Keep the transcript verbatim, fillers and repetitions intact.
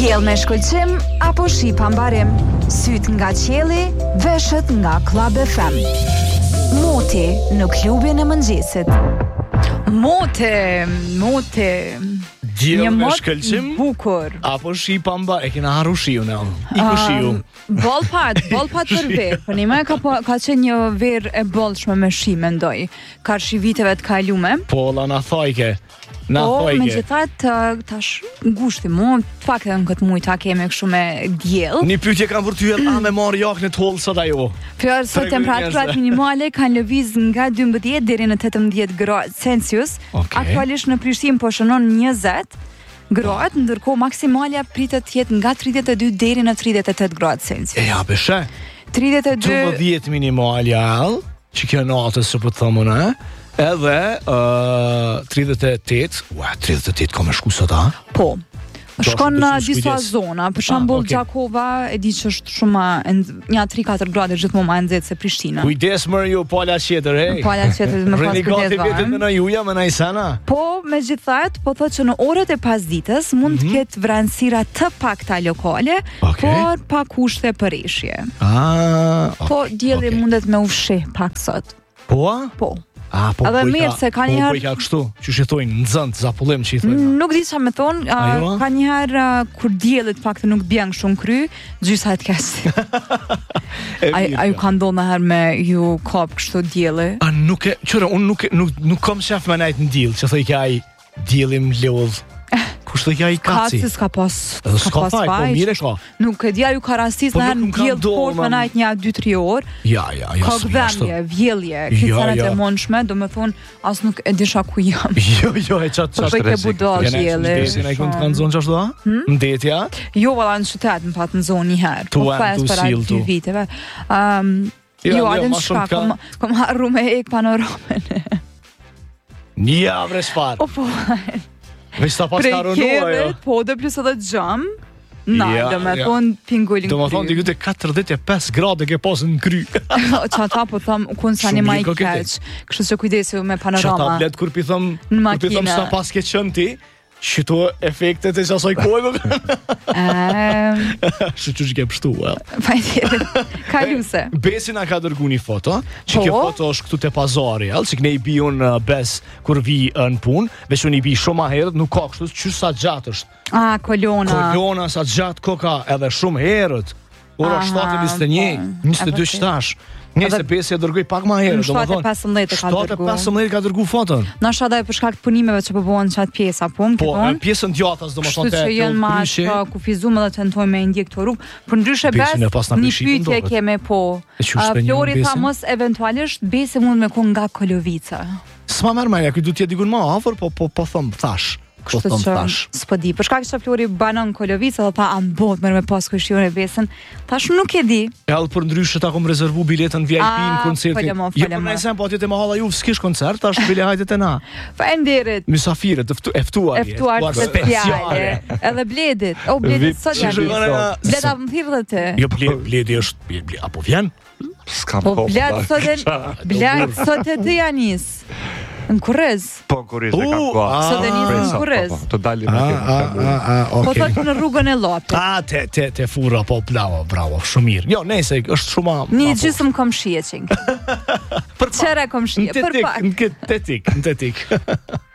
Diell me shkëlqim apo shi pa mbarim, syt nga qielli, veshët nga Club F M. Moti në klubin e mëngjesit. Mote, mote. Diell me shkëlqim bukur apo shi pa mbarim, e kena harru shiu në. Iku shiu. Bollpat, bollpat për verë. Po nima ka po, ka qenë një verë e bollshme me shi, mendoj. Ka shi viteve të kalume. Po la na thojke. Na po, thojke. megjithatë tash ngushti mu, faktë në këtë muj ta kemi kështu me diell. Një pyetje kam për ty, a me marr jakën e toll sot ajo? Për sot temperaturat minimale kanë lëviz nga dymbëdhjetë deri në tetëmbëdhjetë gradë Celsius. Okay. Aktualisht në Prishtinë po shënon njëzet gradë, ndërkohë maksimalja pritet të jetë nga tridhjetë e dy deri në tridhjetë e tetë gradë Celsius. E ja beshe. tridhjetë e dy dymbëdhjetë minimalja, që kjo natës se po të thomë në, edhe uh, tridhjetë e tetë, ua, tridhjetë e tetë ka me shku sot, a? Po. Shkon në besu disa shkujdes. zona, për shembull Ah, okay. Gjakova e di që është shumë ma një tre katër gradë gjithmonë më e nxehtë se Prishtina. Kujdes mërë ju, pala qeter, hej. Pala qeter, me pas Rrini kujdes, gati va, vetën e? me na juja, me na i sana. Po, megjithatë, po thotë që në orët e pasdites mund të ketë vranësira të pakta lokale, Okay. por pa kushte përreshje. Ah, Po dielli okay. mundet me ushqe pak sot. Po, a? Po. Ah, po, Edhe po i mirë se ka po, njëherë- po i ka kështu, që shi thojnë, nëzënt, zapullim që i thojnë. Nuk di çfarë më thon, a, Ajo, a? ka një herë a, kur dielli të paktën nuk bjen shumë kry, gjysa e të keq. E Ai mirë, ai kjo. ka ndodhur një herë me ju kop kështu dielli. A nuk e, qëra, unë nuk, e- nuk, nuk kom shef me najt në dil, që thoi kja i diellim lodh. Kush thoi kja i kaci? Kaci s'ka pas, Edhe s'ka s'ka pas faj, po faj. mire ka. Nuk e dia ju ka rastis Po në nuk herë më në ka diell ndodhur, fort me mam. najt një dy tre orë. Ja, ja, ja. Ka s'm gdhemje, vjellje, Ja, kicarat ja. e mundshme, do me thonë, as nuk e disha ku jam. Jo, jo, e qatë Po qatë i ke budal dielli. Ndesi na i kënd kanë zonë qashtu, a? Ndetja? Jo, valla në qytet më pat në zonë një herë. Tu Po e, fes tu para sill, dy tu. viteve. Um, Jo, jo, jo, atë ma në shumë shka, ka- kom, kom harru me ek panoramën. Nja, bre shfar. O po, Veç ta pas prej ka rënua, keve, jo. po dhe plus edhe gjam, na, Ja, do me ja. thonë pingullin Do më thonë, kry. dikute katërdhjetë e pesë gradë ke pasë në kry. Që ata po thëmë, kun sa një Shumë ma i mirë ka keq, kështu që kujdesi me Që panorama. tablet kur pi thëm, Në kur pi thëm makina. sa pas ke qënë ti, shito efektet e që asoj kohë, Ehm, shë që që ke pështu, well. Fajtjerit, kaluse. Besi na ka dërgu një foto, që Po. kjo foto është këtu te pazari, el, që këne i bi unë uh, bes kur vi uh, në punë, veç unë i bi shumë a herët, nuk ka kështu, që sa gjatë është. A, kolona. Kolona sa gjatë koka edhe shumë herët. Ora Aha, shtatë e njëzet e një, po. njëzet e dy E shtash. njëzet e pesë e dërgoj pak ma herë, Në shtatë e pesëmbëdhjetë e ka shtatë e dërgu. pesëmbëdhjetë ka dërgu foton. Na shada e për shkak të punimeve që po bëhen çat pjesa punë, Po, këton. e pjesën djathas do më Kështu thonë që te janë ma pryshe. të kufizuar dhe tentojmë me ndjek këto rrugë. Për ndryshe Besin e bes, pas na një prishin, pyetje ndohet. keme po. E që A, shpenjon Flori tha Besin? mos eventualisht besi mund me kon nga Kolovica. S'ma merr marrja, ky du t'jetë digun më afër, po po po thëm thash. Po Kështu thëm që thash. s'po di. Për shkak se Flori banon Kolovica dhe tha a mbot merr me pas kushtimin e besën. Tash nuk e di. Edhe për ndryshe ta kom rezervu biletën V I P në Ah, koncertin. falemo, Jo, falemo. për nëse po atje te mahalla ju s'kish koncert, tash bile hajde te na. Faleminderit. Mysafirët, e ftu- e ftuar. E ftuar speciale. Edhe Bledit. O Bledit sot Që janë. shkojnë nga- Bleda më thirr dhe ti. Jo, ble, bledi është, ble, ble, apo vjen? S'kam Po kohë. Bled sot e Bled sot e ti Janis. Në Kurrez. Po kuriz e kam U, kohë. a, Sot e nisën Prej në sot, Kurrez. po, po, Të dalim A, atje. a, a, a, Po okej. thot në rrugën e Llapit. A, te, te, te fura, po, bravo, bravo, shumë mirë. Jo, nejse, është shumë... ma- Një ma- gjysmë kom shije qing. Për Qere kom shije, Në për tetik, pak. në tetik, në tetik.